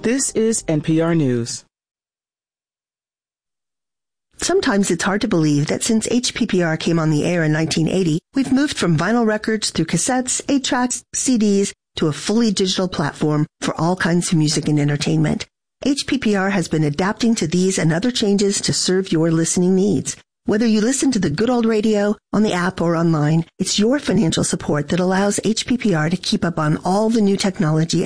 This is NPR News. Sometimes it's hard to believe that since HPPR came on the air in 1980, we've moved from vinyl records through cassettes, 8-tracks, CDs, to a fully digital platform for all kinds of music and entertainment. HPPR has been adapting to these and other changes to serve your listening needs. Whether you listen to the good old radio, on the app, or online, it's your financial support that allows HPPR to keep up on all the new technology